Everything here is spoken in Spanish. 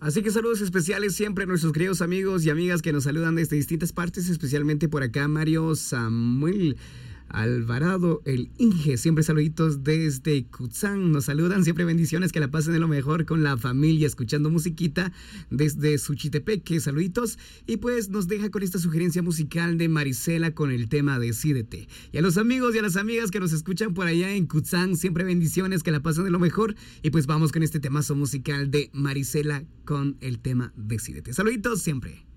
Así que saludos especiales siempre a nuestros queridos amigos y amigas que nos saludan desde distintas partes, especialmente por acá Mario Samuel Alvarado, el Inge, siempre saluditos desde Cutzán, nos saludan, siempre bendiciones, que la pasen de lo mejor con la familia, escuchando musiquita desde Suchitepeque, saluditos, y pues nos deja con esta sugerencia musical de Marisela con el tema Decídete. Y a los amigos y a las amigas que nos escuchan por allá en Cutzán, siempre bendiciones, que la pasen de lo mejor, y pues vamos con este temazo musical de Marisela con el tema Decídete. Saluditos siempre.